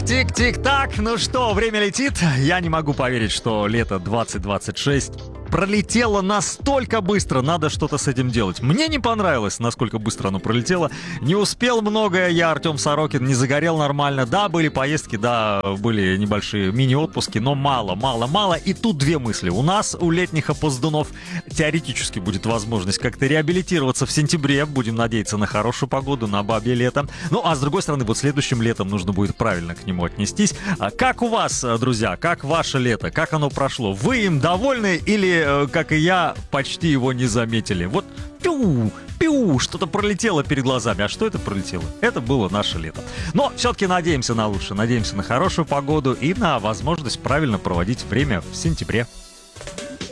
Тик-тик-тик-так, ну что, время летит. Я не могу поверить, что лето 2026 пролетело настолько быстро, надо что-то с этим делать. Мне не понравилось, насколько быстро оно пролетело. Не успел многое я, Артем Сорокин, не загорел нормально. Да, были поездки, да, были небольшие мини-отпуски, но мало. И тут две мысли. У нас, у летних опоздунов, теоретически будет возможность как-то реабилитироваться в сентябре. Будем надеяться на хорошую погоду, на бабье лето. Ну, а с другой стороны, вот следующим летом нужно будет правильно к нему отнестись. А как у вас, друзья, как ваше лето? Как оно прошло? Вы им довольны или, как и я, почти его не заметили? Вот пиу, что-то пролетело перед глазами. А что это пролетело? Это было наше лето. Но все-таки надеемся на лучшее, надеемся на хорошую погоду и на возможность правильно проводить время в сентябре.